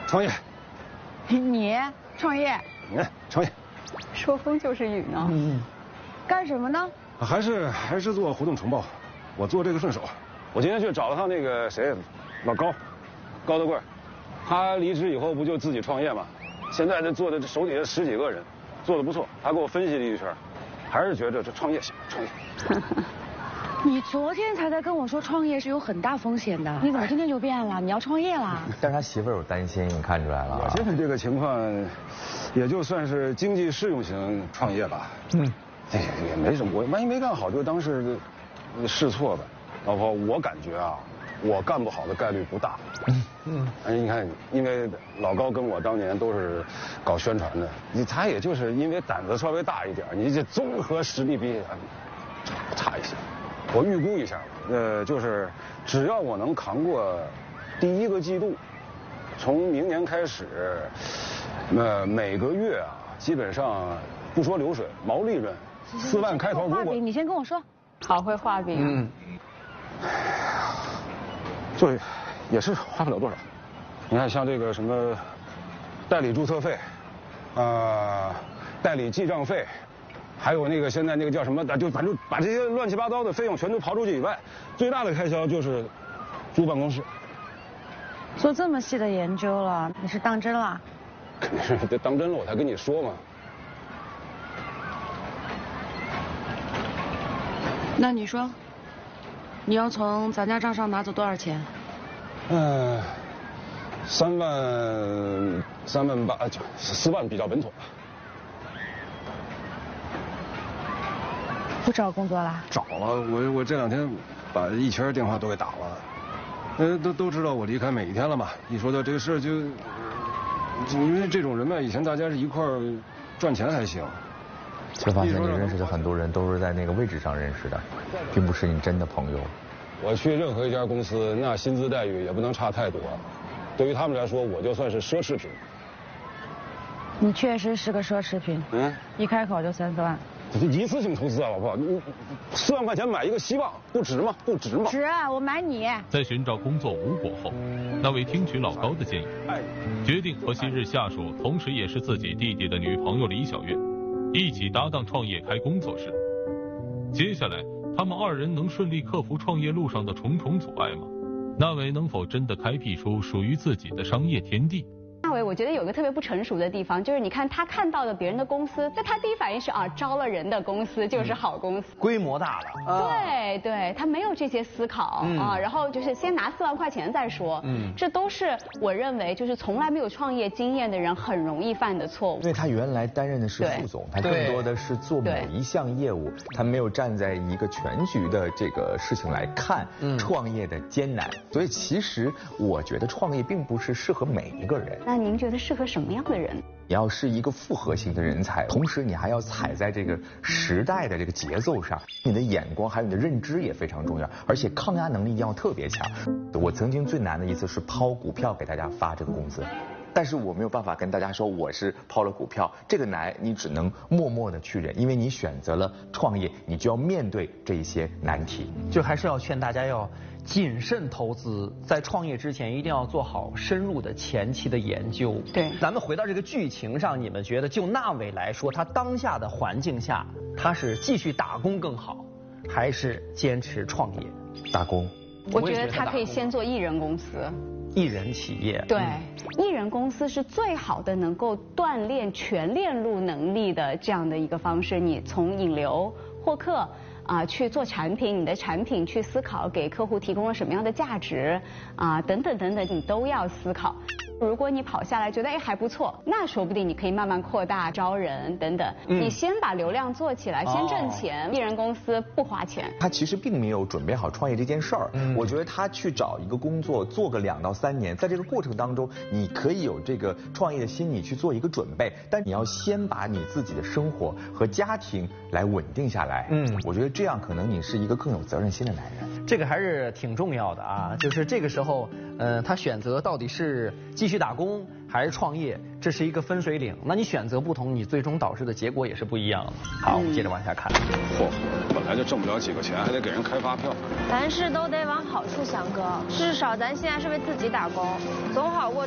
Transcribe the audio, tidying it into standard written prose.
创业。 你创业？ 创业。 说风就是雨呢。干什么呢？ 还是做活动承包，我做这个顺手。我今天去找了趟那个谁，老高德贵，他离职以后不就自己创业吗？现在这做的手底下10几个人，做的不错。他给我分析了一圈，还是觉得这创业行，创业。 你昨天才在跟我说创业是有很大风险的，你怎么今天就变了？你要创业了？ 但是他媳妇儿有担心，你看出来了。 我现在这个情况，也就算是经济适用型创业吧。也没什么，我万一没干好，就当是试错呗。老婆，我感觉啊，我干不好的概率不大。你看，因为老高跟我当年都是搞宣传的，他也就是因为胆子稍微大一点，你这综合实力比差一些。我预估一下，就是只要我能扛过第1个季度，从明年开始，每个月啊，基本上不说流水，毛利润4万开头。如果你先跟我说，好会画饼。 就也是花不了多少。你看，像这个什么代理注册费，代理记账费，还有那个现在那个叫什么，就反正把这些乱七八糟的费用全都刨出去以外，最大的开销就是租办公室。 做这么细的研究了，你是当真了？ 肯定是得当真了，我才跟你说嘛。 那你说，你要从咱家账上拿走多少钱 ？3万8，就4万比较稳妥。 不找工作啦？ 找了，我这2天把一圈电话都给打了，都知道我离开每一天了嘛。一说到这个事就因为这种人脉，以前大家是一块赚钱还行。 却发现你认识的很多人都是在那个位置上认识的，并不是你真的朋友。 我去任何一家公司，那薪资待遇也不能差太多。对于他们来说，我就算是奢侈品。 你确实是个奢侈品。一开口就3、4万。 这一次性投资啊，老婆，你4万块钱买一个希望，不值吗？不值吗？ 值，我买你。 在寻找工作无果后，那位听取老高的建议，决定和昔日下属，同时也是自己弟弟的女朋友李小月，一起搭档创业开工作室。接下来，他们2人能顺利克服创业路上的重重阻碍吗？那伟能否真的开辟出属于自己的商业天地？ 那伟，我觉得有个特别不成熟的地方，就是你看他看到的别人的公司，在他第一反应是招了人的公司就是好公司， 规模大了。 对，他没有这些思考然后就是先拿4万块钱再说。这都是我认为就是从来没有创业经验的人很容易犯的错误。 因为他原来担任的是副总，他更多的是做某一项业务，他没有站在一个全局的这个事情来看创业的艰难。所以其实我觉得创业并不是适合每一个人。 那您觉得适合什么样的人？ 你要是一个复合型的人才，同时你还要踩在这个时代的这个节奏上，你的眼光还有你的认知也非常重要，而且抗压能力一定要特别强。我曾经最难的一次是抛股票给大家发这个工资，但是我没有办法跟大家说我是抛了股票，这个难你只能默默的去忍，因为你选择了创业，你就要面对这一些难题。 就还是要劝大家要谨慎投资，在创业之前一定要做好深入的前期的研究。 对， 咱们回到这个剧情上，你们觉得就那伟来说，他当下的环境下，他是继续打工更好，还是坚持创业？ 打工。 我觉得他可以先做艺人公司。 艺人企业。 对，艺人公司是最好的能够锻炼全链路能力的这样的一个方式。你从引流、获客。去做产品，你的产品去思考给客户提供了什么样的价值等等等等，你都要思考。如果你跑下来觉得还不错，那说不定你可以慢慢扩大招人等等。你先把流量做起来，先挣钱。艺人公司不花钱。 他其实并没有准备好创业这件事儿。我觉得他去找一个工作做个2到3年，在这个过程当中，你可以有这个创业的心理去做一个准备，但你要先把你自己的生活和家庭来稳定下来。我觉得这样可能你是一个更有责任心的男人。 这个还是挺重要的啊，就是这个时候，他选择到底是继续打工还是创业，这是一个分水岭。那你选择不同，你最终导致的结果也是不一样的。好，我们接着往下看。 本来就挣不了几个钱，还得给人开发票。 凡事都得往好处想，哥。至少咱现在是为自己打工，总好过